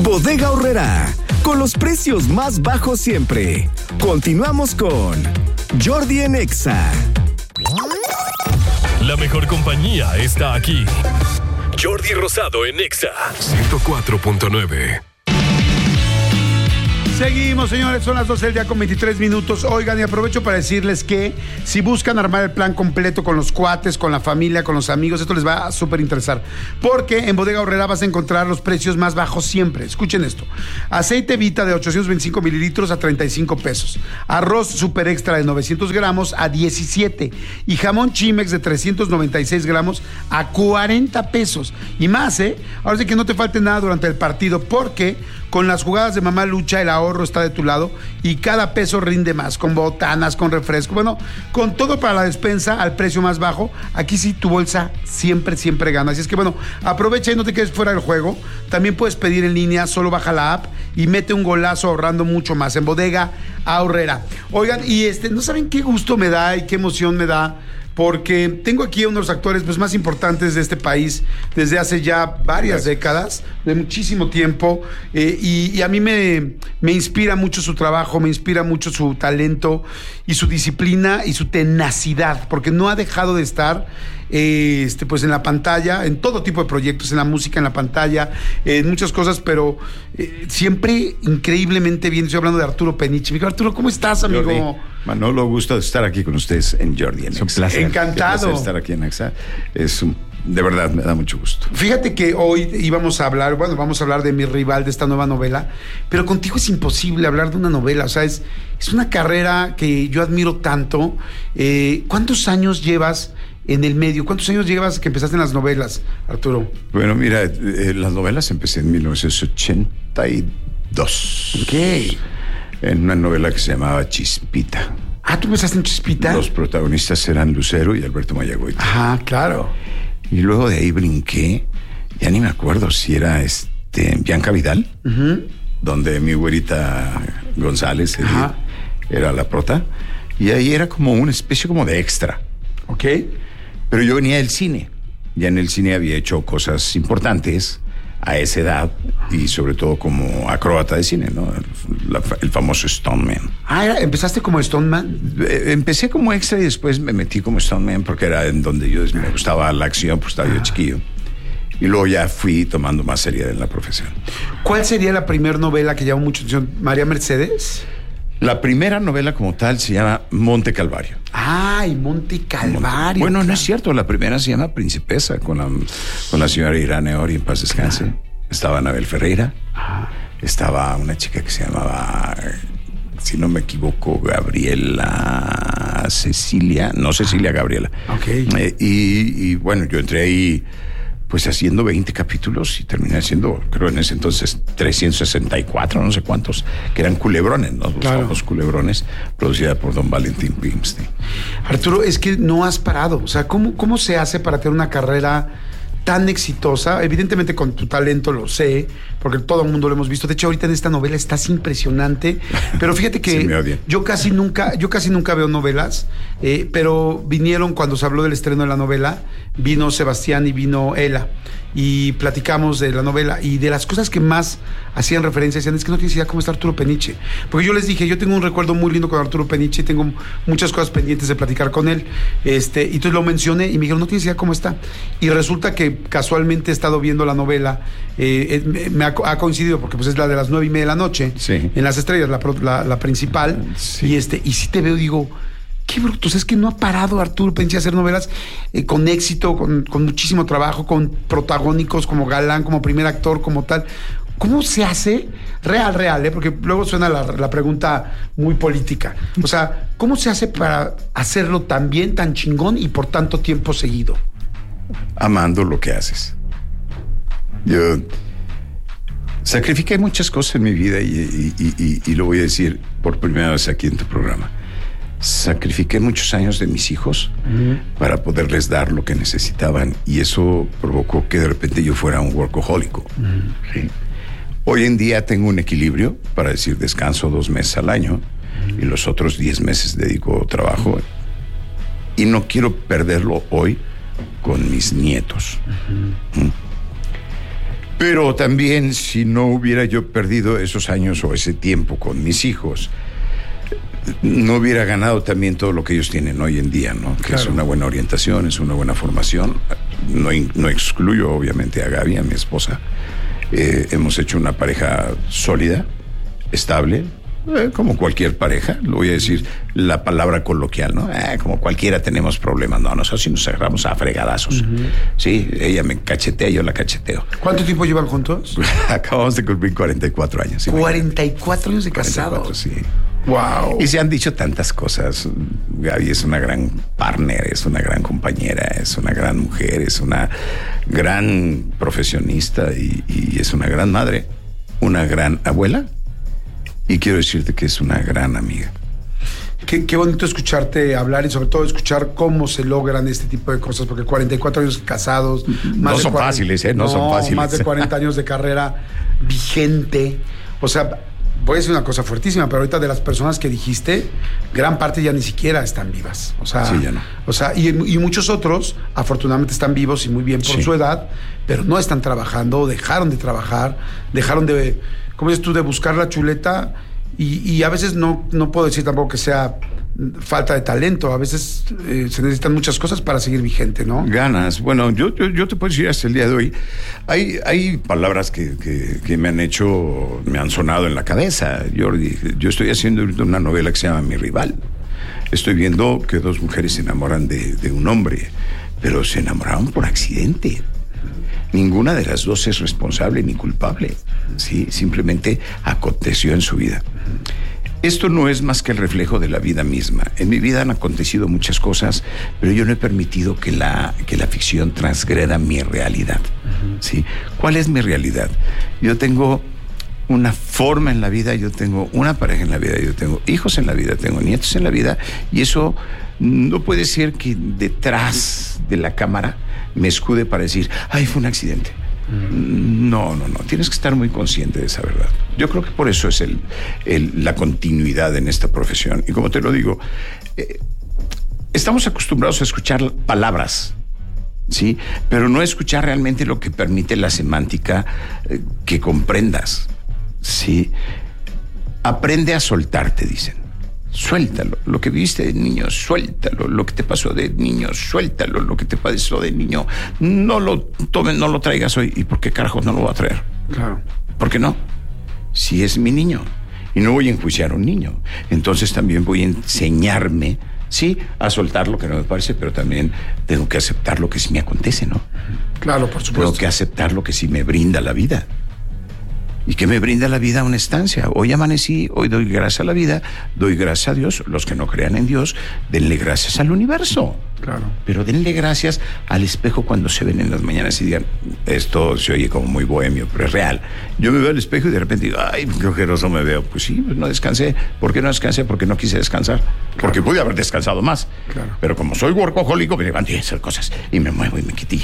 Bodega Aurrerá, con los precios más bajos siempre. Continuamos con Jordi en Exa. La mejor compañía está aquí. Jordi Rosado en Exa 104.9. Seguimos, señores, son las 12 del día con 23 minutos. Oigan, y aprovecho para decirles que si buscan armar el plan completo con los cuates, con la familia, con los amigos, esto les va a súper interesar. Porque en Bodega Aurrerá vas a encontrar los precios más bajos siempre. Escuchen esto. Aceite Vita de 825 mililitros a 35 pesos. Arroz Super Extra de 900 gramos a 17. Y jamón Chimex de 396 gramos a 40 pesos. Y más, ¿eh? Ahora sí que no te falte nada durante el partido, porque con las jugadas de Mamá Lucha el ahorro está de tu lado y cada peso rinde más, con botanas, con refresco, bueno, con todo para la despensa al precio más bajo. Aquí sí tu bolsa siempre gana. Así es que bueno, aprovecha y no te quedes fuera del juego. También puedes pedir en línea, solo baja la app y mete un golazo ahorrando mucho más en Bodega Aurrerá. Oigan, y no saben qué gusto me da y qué emoción me da, porque tengo aquí a uno de los actores pues, más importantes de este país desde hace ya varias décadas, de muchísimo tiempo, y a mí me inspira mucho su trabajo, me inspira mucho su talento y su disciplina y su tenacidad, porque no ha dejado de estar pues en la pantalla, en todo tipo de proyectos, en la música, en la pantalla, en muchas cosas, pero siempre increíblemente bien. Estoy hablando de Arturo Peniche. Amigo Arturo, ¿cómo estás, amigo? Jordi, Manolo, gusto de estar aquí con ustedes en Jordi en Exa. Es un placer. Encantado. Qué placer estar aquí en Exa. De verdad, me da mucho gusto. Fíjate que hoy vamos a hablar de mi rival, de esta nueva novela, pero contigo es imposible hablar de una novela. O sea, es una carrera que yo admiro tanto. ¿Cuántos años llevas en el medio? ¿Cuántos años llevas que empezaste en las novelas, Arturo? Bueno, mira, las novelas empecé en 1982. Ok. En una novela que se llamaba Chispita. Ah, ¿tú empezaste en Chispita? Los protagonistas eran Lucero y Alberto Mayagüez. Ajá, claro. Y luego de ahí brinqué, ya ni me acuerdo si era Bianca Vidal, donde mi güerita González era la prota, y ahí era como una especie como de extra. Ok. Pero yo venía del cine. Ya en el cine había hecho cosas importantes a esa edad y sobre todo como acróbata de cine, ¿no? El famoso Stoneman. Ah, ¿empezaste como Stoneman? Empecé como extra y después me metí como Stoneman porque era en donde me gustaba la acción, pues estaba yo chiquillo. Y luego ya fui tomando más seriedad en la profesión. ¿Cuál sería la primera novela que llamó mucho atención? ¿María Mercedes? La primera novela como tal se llama Monte Calvario. ¡Ay, Monte Calvario! Bueno, no es cierto. La primera se llama Principesa, con la señora Irene Ori, en paz descanse. Estaba Anabel Ferreira. Estaba una chica que se llamaba, si no me equivoco, Gabriela Cecilia. No, Cecilia, Gabriela. Ok. Y bueno, yo entré ahí pues haciendo 20 capítulos y terminé haciendo, creo en ese entonces, 364, no sé cuántos, que eran culebrones, ¿no? Los culebrones, producida por don Valentín Pimstein. Arturo, es que no has parado. O sea, ¿cómo se hace para tener una carrera tan exitosa? Evidentemente con tu talento, lo sé, porque todo el mundo lo hemos visto. De hecho, ahorita en esta novela estás impresionante. Pero fíjate que yo casi nunca veo novelas, pero vinieron cuando se habló del estreno de la novela, vino Sebastián y vino Ela, y platicamos de la novela, y de las cosas que más hacían referencia, decían, es que no tienes idea cómo está Arturo Peniche. Porque yo les dije, yo tengo un recuerdo muy lindo con Arturo Peniche, tengo muchas cosas pendientes de platicar con él, y entonces lo mencioné, y me dijeron, no tienes idea cómo está. Y resulta que casualmente he estado viendo la novela, me ha coincidido, porque pues es la de las 9:30 de la noche, sí, en Las Estrellas, la principal, sí. Y sí te veo, digo, qué brutos, es que no ha parado Arturo Peniche a hacer novelas con éxito, con muchísimo trabajo, con protagónicos como galán, como primer actor, como tal. ¿Cómo se hace? Real, porque luego suena la pregunta muy política. O sea, ¿cómo se hace para hacerlo tan bien, tan chingón y por tanto tiempo seguido? Amando lo que haces. Yo sacrifiqué muchas cosas en mi vida y lo voy a decir por primera vez aquí en tu programa. Sacrifiqué muchos años de mis hijos para poderles dar lo que necesitaban, y eso provocó que de repente yo fuera un workahólico. ¿Sí? Hoy en día tengo un equilibrio, para decir, descanso 2 meses al año y los otros 10 meses dedico trabajo, y no quiero perderlo hoy con mis nietos. Pero también si no hubiera yo perdido esos años o ese tiempo con mis hijos, no hubiera ganado también todo lo que ellos tienen hoy en día, ¿no? Que claro. Es una buena orientación, es una buena formación. No excluyo obviamente a Gaby, a mi esposa. Hemos hecho una pareja sólida, estable, como cualquier pareja. Lo voy a decir la palabra coloquial, ¿no? Como cualquiera tenemos problemas. No, nosotros sí nos agarramos a fregadazos. Sí, ella me cachetea, yo la cacheteo. ¿Cuánto tiempo llevan juntos? Acabamos de cumplir 44 años. ¿Sí? 44 años de casados. Sí. Wow. Y se han dicho tantas cosas. Gaby es una gran partner, es una gran compañera, es una gran mujer, es una gran profesionista y es una gran madre, una gran abuela. Y quiero decirte que es una gran amiga. Qué bonito escucharte hablar y sobre todo escuchar cómo se logran este tipo de cosas, porque 44 años casados... No son fáciles, ¿eh? No son fáciles. Más de 40 años de carrera vigente. O sea, voy a decir una cosa fuertísima, pero ahorita de las personas que dijiste, gran parte ya ni siquiera están vivas. O sea, sí, ya no. O sea, y muchos otros, afortunadamente, están vivos y muy bien por su edad, pero no están trabajando, dejaron de trabajar, dejaron de... ¿Cómo dices tú? De buscar la chuleta y a veces no puedo decir tampoco que sea falta de talento. A veces se necesitan muchas cosas para seguir vigente, ¿no? Ganas. Bueno, yo te puedo decir hasta el día de hoy, hay palabras que me han sonado en la cabeza, Jordi. Yo estoy haciendo una novela que se llama Mi Rival. Estoy viendo que dos mujeres se enamoran de un hombre, pero se enamoraron por accidente. Ninguna de las dos es responsable ni culpable, ¿sí? Simplemente aconteció en su vida. Esto no es más que el reflejo de la vida misma. En mi vida han acontecido muchas cosas, pero yo no he permitido que la ficción transgreda mi realidad, ¿sí? ¿Cuál es mi realidad? Yo tengo una forma en la vida, yo tengo una pareja en la vida, yo tengo hijos en la vida, tengo nietos en la vida, y eso no puede ser que detrás de la cámara me escude para decir, ay, fue un accidente. No. Tienes que estar muy consciente de esa verdad. Yo creo que por eso es la continuidad en esta profesión. Y como te lo digo, estamos acostumbrados a escuchar palabras, ¿sí? Pero no escuchar realmente lo que permite la semántica que comprendas, ¿sí? Aprende a soltarte, dicen. Suéltalo, lo que viviste de niño, suéltalo, lo que te pasó de niño, suéltalo, lo que te pasó de niño, no lo tomes, no lo traigas hoy. ¿Y por qué carajos no lo voy a traer? Claro. ¿Por qué no? Si es mi niño, y no voy a enjuiciar a un niño, entonces también voy a enseñarme, sí, a soltar lo que no me parece, pero también tengo que aceptar lo que sí me acontece, ¿no? Claro, por supuesto. Tengo que aceptar lo que sí me brinda la vida. ¿Y qué me brinda la vida? Una estancia. Hoy amanecí, hoy doy gracias a la vida, doy gracias a Dios. Los que no crean en Dios, denle gracias al universo. Claro. Pero denle gracias al espejo cuando se ven en las mañanas y digan, esto se oye como muy bohemio, pero es real. Yo me veo al espejo y de repente digo, ay, qué ojeroso me veo. Pues sí, pues no descansé. ¿Por qué no descansé? Porque no quise descansar. Claro. Porque pude haber descansado más. Claro. Pero como soy workahólico, me levanto y a hacer cosas. Y me muevo y me quité.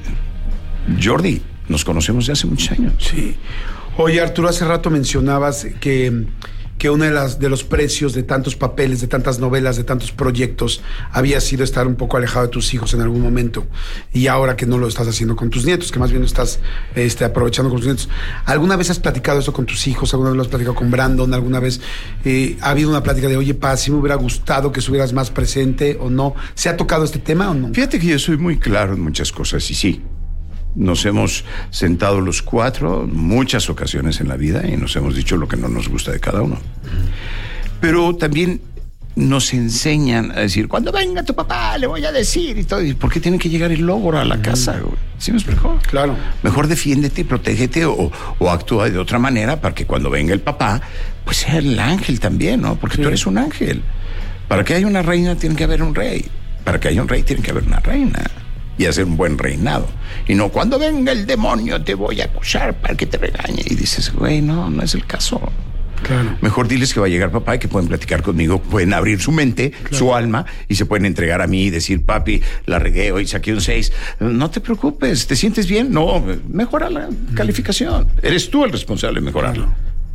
Jordi, nos conocemos de hace muchos años. Sí. Oye, Arturo, hace rato mencionabas que uno de los precios de tantos papeles, de tantas novelas, de tantos proyectos había sido estar un poco alejado de tus hijos en algún momento. Y ahora que no lo estás haciendo con tus nietos, que más bien lo estás aprovechando con tus nietos. ¿Alguna vez has platicado eso con tus hijos? ¿Alguna vez lo has platicado con Brandon? ¿Alguna vez ha habido una plática de, oye, pa, si me hubiera gustado que estuvieras más presente o no? ¿Se ha tocado este tema o no? Fíjate que yo soy muy claro en muchas cosas y sí. Nos hemos sentado los cuatro muchas ocasiones en la vida y nos hemos dicho lo que no nos gusta de cada uno. Pero también nos enseñan a decir, cuando venga tu papá le voy a decir y todo. ¿Y por qué tiene que llegar el logro a la casa? ¿Sí me explicó? Claro. Mejor defiéndete, protégete o actúa de otra manera para que cuando venga el papá, pues sea el ángel también, ¿no? Porque tú eres un ángel. Para que haya una reina tiene que haber un rey. Para que haya un rey tiene que haber una reina. Y hacer un buen reinado. Y no, cuando venga el demonio te voy a acusar para que te regañe. Y dices, güey, no es el caso. Claro. Mejor diles que va a llegar papá y que pueden platicar conmigo, pueden abrir su mente, claro, su alma, y se pueden entregar a mí y decir, papi, la regué, hoy saqué un 6. No te preocupes, ¿te sientes bien? No, mejora la calificación. Eres tú el responsable de mejorarlo.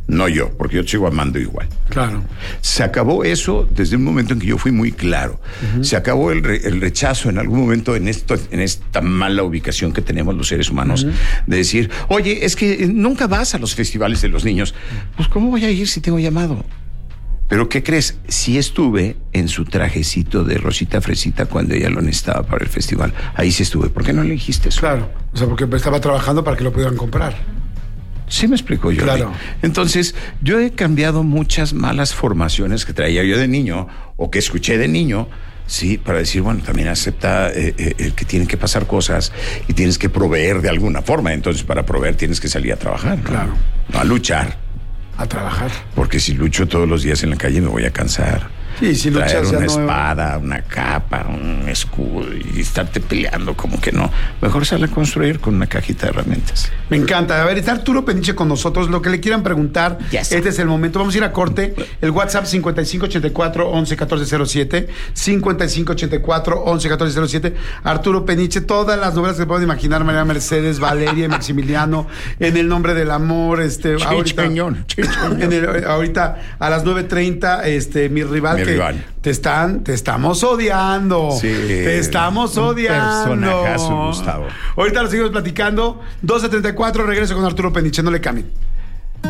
No yo, porque yo te sigo amando igual. Claro. Se acabó eso desde un momento en que yo fui muy claro. Se acabó el rechazo en algún momento en esta mala ubicación que tenemos los seres humanos de decir, oye, es que nunca vas a los festivales de los niños. Pues ¿cómo voy a ir si tengo llamado? Pero ¿qué crees? Sí estuve en su trajecito de Rosita Fresita cuando ella lo necesitaba para el festival. Ahí sí estuve. ¿Por qué no le dijiste eso? Claro. O sea, porque estaba trabajando para que lo pudieran comprar. Sí me explico yo. Claro. Entonces, yo he cambiado muchas malas formaciones que traía yo de niño o que escuché de niño, sí, para decir, bueno, también acepta el que tienen que pasar cosas y tienes que proveer de alguna forma. Entonces, para proveer tienes que salir a trabajar, ¿no? Claro. No a luchar. A trabajar. Porque si lucho todos los días en la calle me voy a cansar. Sí, si luchas traer ya una no... espada, una capa, un escudo y estarte peleando como que no. Mejor sale a construir con una cajita de herramientas. Me encanta. A ver, está Arturo Peniche con nosotros. Lo que le quieran preguntar, Yes. Este es el momento. Vamos a ir a corte. El WhatsApp 5584-111407. 5584-111407. Arturo Peniche, todas las novelas que se pueden imaginar, María Mercedes, Valeria y Maximiliano, En el nombre del amor, Chicheñón. ahorita a las 9:30, mi rival. Te estamos odiando. Sí. Te estamos odiando. Personajazo, Gustavo. Ahorita lo seguimos platicando. 12:34, regreso con Arturo Peniche. No le cambien.